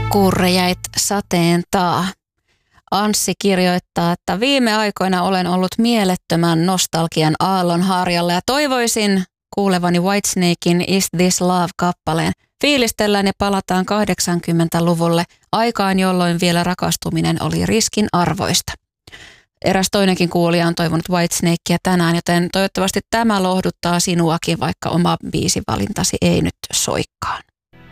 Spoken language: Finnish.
Kurre jäit sateen taa. Anssi kirjoittaa, että viime aikoina olen ollut mielettömän nostalgian aallonharjalla ja toivoisin kuulevani Whitesnakein Is This Love-kappaleen. Fiilistellään ja palataan 80-luvulle, aikaan jolloin vielä rakastuminen oli riskin arvoista. Eräs toinenkin kuulija on toivonut Whitesnakea tänään, joten toivottavasti tämä lohduttaa sinuakin, vaikka oma biisivalintasi ei nyt soikkaan.